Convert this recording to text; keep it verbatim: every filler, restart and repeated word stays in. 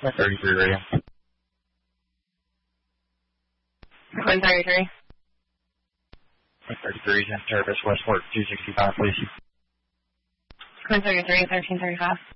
one thirty-three radio. one thirty-three. one thirty-three, Terrace Westport two sixty-five, please. one thirty-three, thirteen thirty-five.